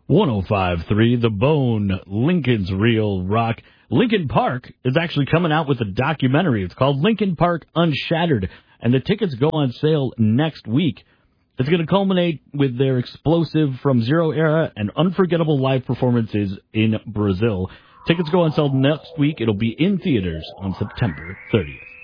105.3 The Bone, Lincoln's Real Rock. Linkin Park is actually coming out with a documentary. It's called Linkin Park Unshattered, and the tickets go on sale next week. It's going to culminate with their explosive From Zero era and unforgettable live performances in Brazil. Tickets go on sale next week. It'll be in theaters on September 30th.